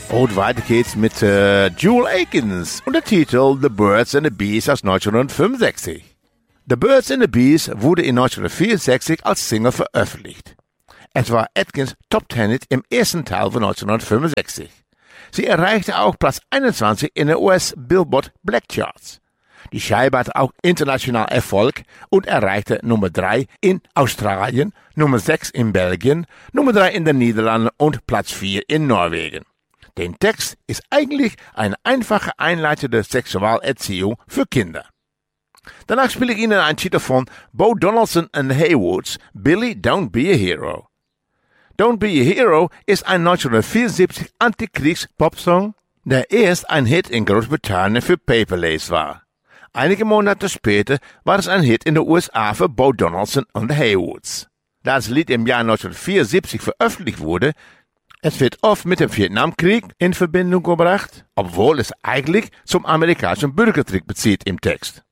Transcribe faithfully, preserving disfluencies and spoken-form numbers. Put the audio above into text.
Und weiter geht's mit äh, Jewel Akins und der Titel The Birds and the Bees aus neunzehnhundertfünfundsechzig. The Birds and the Bees wurde in neunzehnhundertvierundsechzig als Single veröffentlicht. Es war Atkins Top Ten im ersten Teil von neunzehnhundertfünfundsechzig. Sie erreichte auch Platz einundzwanzig in den U S Billboard Black Charts. Die Scheibe hatte auch international Erfolg und erreichte Nummer drei in Australien, Nummer sechs in Belgien, Nummer drei in den Niederlanden und Platz vier in Norwegen. Der Text ist eigentlich eine einfache einleitende Sexualerziehung für Kinder. Danach spiele ich Ihnen einen Titel von Bo Donaldson and the Haywoods, Billy, Don't Be a Hero. Don't Be a Hero ist ein neunzehnhundertvierundsiebzig Antikriegs-Popsong, der erst ein Hit in Großbritannien für Paperlace war. Einige Monate später war es ein Hit in den U S A für Bo Donaldson and the Haywoods. Da das Lied im Jahr neunzehnhundertvierundsiebzig veröffentlicht wurde, es wird oft mit dem Vietnamkrieg in Verbindung gebracht, obwohl es eigentlich zum amerikanischen Bürgerkrieg bezieht im Text.